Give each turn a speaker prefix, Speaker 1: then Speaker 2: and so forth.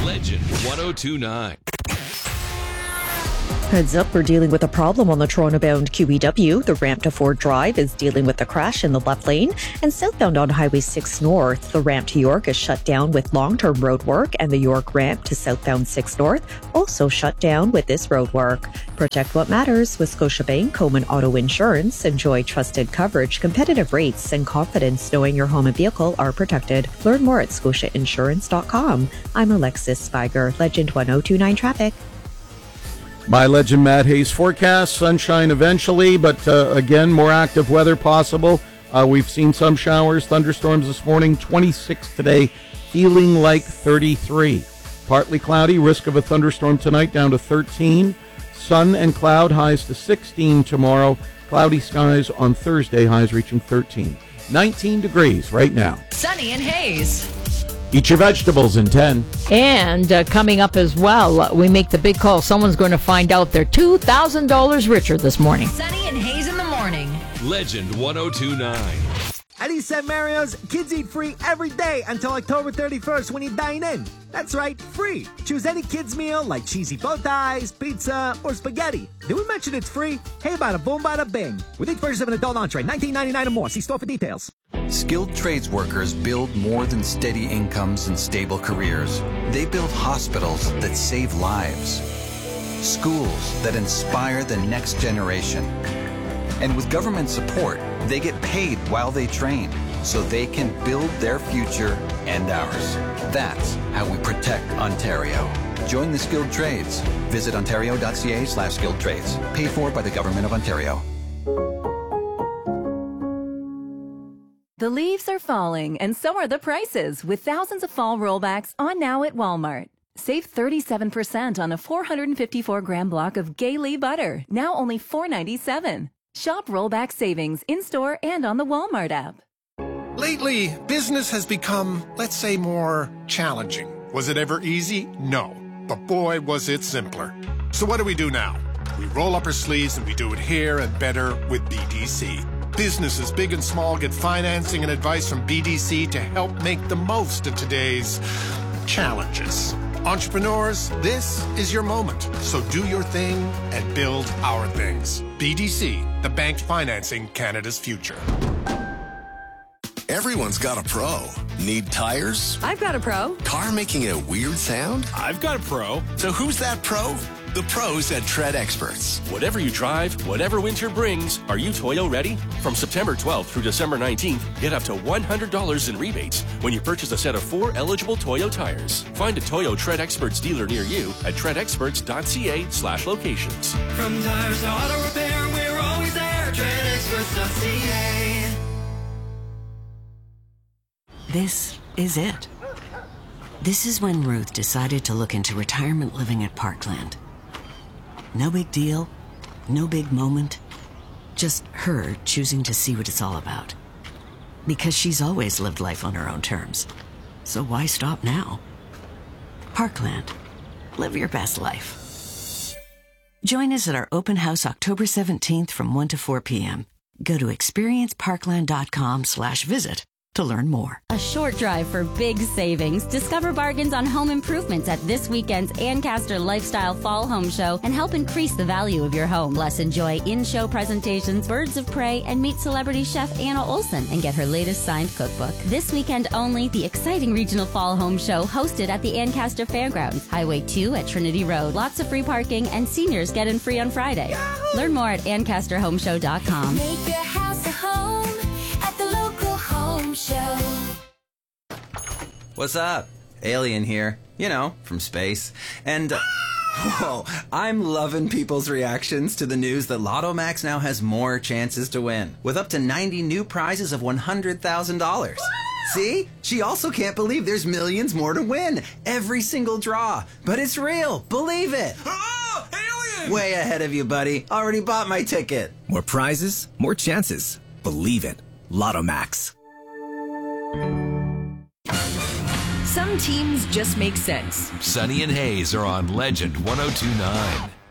Speaker 1: Legend 1029.
Speaker 2: Heads up, we're dealing with a problem on the Toronto-bound QEW. The ramp to Ford Drive is dealing with a crash in the left lane. And southbound on Highway 6 North, the ramp to York is shut down with long-term road work, and the York ramp to southbound 6 North also shut down with this road work. Protect what matters with Scotiabank Home and Auto Insurance. Enjoy trusted coverage, competitive rates, and confidence knowing your home and vehicle are protected. Learn more at scotiainsurance.com. I'm Alexis Spiger, Legend 1029 Traffic.
Speaker 3: My Legend Matt Hayes forecast, sunshine eventually, but again, more active weather possible. We've seen some showers, thunderstorms this morning, 26 today, feeling like 33. Partly cloudy, risk of a thunderstorm tonight down to 13. Sun and cloud, highs to 16 tomorrow. Cloudy skies on Thursday, highs reaching 13. 19 degrees right now.
Speaker 4: Sunny and Hayes.
Speaker 3: Eat your vegetables in 10.
Speaker 5: And coming up as well, we make the big call. Someone's going to find out they're $2,000 richer this morning.
Speaker 4: Sunny and Hayes in the morning.
Speaker 1: Legend 1029.
Speaker 6: At East St. Mario's, kids eat free every day until October 31st when you dine in. That's right, free. Choose any kids' meal like cheesy bow ties, pizza, or spaghetti. Did we mention it's free? Hey, bada boom, bada bing. With each purchase of an adult entree, $19.99 or more. See store for details.
Speaker 7: Skilled trades workers build more than steady incomes and stable careers. They build hospitals that save lives, schools that inspire the next generation. And with government support, they get paid while they train, so they can build their future and ours. That's how we protect Ontario. Join the skilled trades. Visit ontario.ca/skilled trades. Paid for by the Government of Ontario.
Speaker 8: The leaves are falling, and so are the prices, with thousands of fall rollbacks on now at Walmart. Save 37% on a 454-gram block of Gaylee butter, now only $4.97. Shop rollback savings in-store and on the Walmart app.
Speaker 9: Lately, business has become, let's say, more challenging. Was it ever easy? No. But boy, was it simpler. So what do we do now? We roll up our sleeves and we do it here and better with BDC. Businesses big and small get financing and advice from BDC to help make the most of today's challenges. Entrepreneurs, this is your moment. So do your thing and build our things. BDC, the bank financing Canada's future.
Speaker 10: Everyone's got a pro. Need tires?
Speaker 4: I've got a pro.
Speaker 10: Car making a weird sound?
Speaker 11: I've got a pro.
Speaker 10: So who's that pro? The pros at Tread Experts.
Speaker 11: Whatever you drive, whatever winter brings, are you Toyo ready? From September 12th through December 19th, get up to $100 in rebates when you purchase a set of 4 eligible Toyo tires. Find a Toyo Tread Experts dealer near you at treadexperts.ca/locations.
Speaker 12: From tires to auto repair, we're always there. treadexperts.ca.
Speaker 13: This is it. This is when Ruth decided to look into retirement living at Parkland. No big deal, no big moment, just her choosing to see what it's all about. Because she's always lived life on her own terms. So why stop now? Parkland. Live your best life. Join us at our open house October 17th from 1 to 4 p.m. Go to experienceparkland.com/visit to learn more.
Speaker 14: A short drive for big savings. Discover bargains on home improvements at this weekend's Ancaster Lifestyle Fall Home Show and help increase the value of your home. Plus, enjoy in-show presentations, Birds of Prey, and meet celebrity chef Anna Olson and get her latest signed cookbook. This weekend only, the exciting Regional Fall Home Show hosted at the Ancaster Fairgrounds, Highway 2 at Trinity Road. Lots of free parking and seniors get in free on Friday. Yahoo! Learn more at ancasterhomeshow.com.
Speaker 15: Make your house a home at the local home show.
Speaker 16: What's up? Alien here. You know, from space. And, whoa, I'm loving people's reactions to the news that Lotto Max now has more chances to win, with up to 90 new prizes of $100,000. See? She also can't believe there's millions more to win. Every single draw. But it's real. Believe it.
Speaker 12: Oh, alien!
Speaker 16: Way ahead of you, buddy. Already bought my ticket.
Speaker 17: More prizes, more chances. Believe it. Lotto Max.
Speaker 4: Some teams just make sense.
Speaker 1: Sunny and Hayes are on Legend 1029.